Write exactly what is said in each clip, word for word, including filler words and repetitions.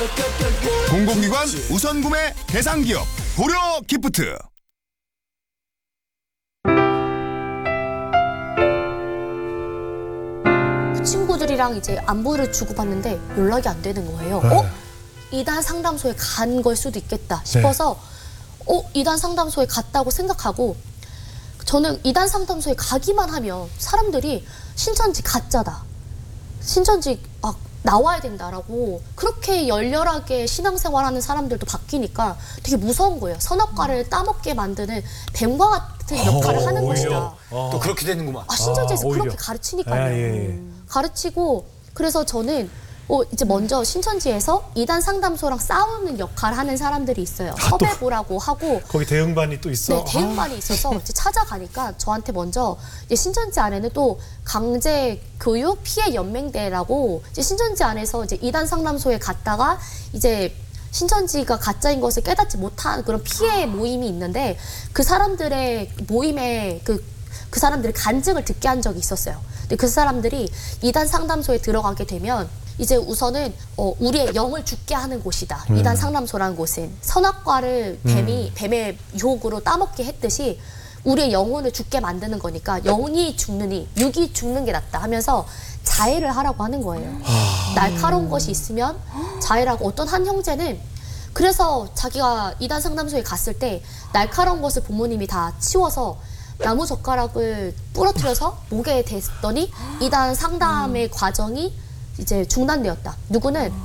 공공기관 우선 구매 대상 기업 고려 기프트. 친구들이랑 이제 안부를 주고받는데 연락이 안 되는 거예요. 네. 어? 이단 상담소에 간 걸 수도 있겠다 싶어서 네. 어? 이단 상담소에 갔다고 생각하고 저는 이단 상담소에 가기만 하면 사람들이 신천지 가짜다. 신천지 막 나와야 된다라고 그렇게 열렬하게 신앙생활하는 사람들도 바뀌니까 되게 무서운 거예요. 선악과를 따먹게 만드는 뱀과 같은 역할을 어, 하는 오히려. 것이다. 어. 또 그렇게 되는구만. 아, 신천지에서 아, 그렇게 오히려. 가르치니까요. 아, 예, 예. 가르치고 그래서 저는 어, 이제 먼저 신천지에서 이단 상담소랑 싸우는 역할을 하는 사람들이 있어요. 아, 섭외부라고 하고 거기 대응반이 또 있어. 네, 대응반이 있어서 이제 찾아가니까 저한테 먼저 이제 신천지 안에는 또 강제 교육 피해 연맹대라고 이제 신천지 안에서 이제 이단 상담소에 갔다가 이제 신천지가 가짜인 것을 깨닫지 못한 그런 피해 모임이 있는데 그 사람들의 모임에 그, 그 사람들의 간증을 듣게 한 적이 있었어요. 근데 그 사람들이 이단 상담소에 들어가게 되면 이제 우선은 어, 우리의 영을 죽게 하는 곳이다. 음. 이단 상담소라는 곳은 선악과를 뱀이 음. 뱀의 유혹으로 따먹게 했듯이 우리의 영혼을 죽게 만드는 거니까 영이 죽느니 육이 죽는 게 낫다 하면서 자해를 하라고 하는 거예요. 아. 날카로운 것이 있으면 자해라고. 어떤 한 형제는 그래서 자기가 이단 상담소에 갔을 때 날카로운 것을 부모님이 다 치워서 나무 젓가락을 부러뜨려서 목에 댔더니 이단 상담의 음. 과정이 이제 중단되었다. 누구는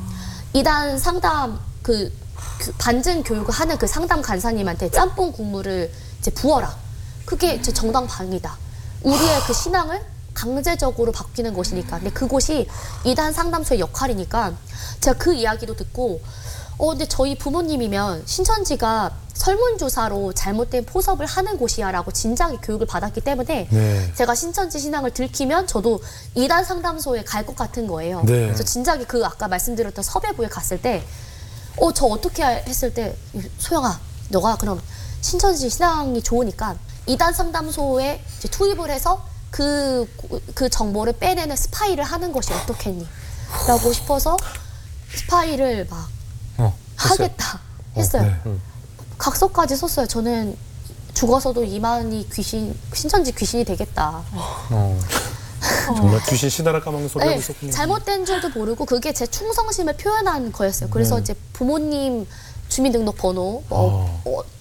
이단 상담 그, 그 반증 교육을 하는 그 상담 간사님한테 짬뽕 국물을 이제 부어라. 그게 이제 정당방위다. 우리의 그 신앙을 강제적으로 바뀌는 것이니까. 근데 그곳이 이단 상담소의 역할이니까 제가 그 이야기도 듣고 어 근데 저희 부모님이면 신천지가 설문조사로 잘못된 포섭을 하는 곳이야 라고 진작에 교육을 받았기 때문에 네. 제가 신천지 신앙을 들키면 저도 이단 상담소에 갈 것 같은 거예요. 네. 그래서 진작에 그 아까 말씀드렸던 섭외부에 갔을 때 어, 저 어떻게 했을 때 소영아 너가 그럼 신천지 신앙이 좋으니까 이단 상담소에 이제 투입을 해서 그, 그 정보를 빼내는 스파이를 하는 것이 어떻겠니? 라고 싶어서 스파이를 막 어, 하겠다 했어요. 어, 네. 각서까지 썼어요. 저는 죽어서도 이만희 귀신, 신천지 귀신이 되겠다. 어. 정말 귀신 신하라 까먹는 소리 하고 네, 있었군요. 잘못된 줄도 모르고 그게 제 충성심을 표현한 거였어요. 그래서 네. 이제 부모님 주민등록번호, 뭐, 어. 어,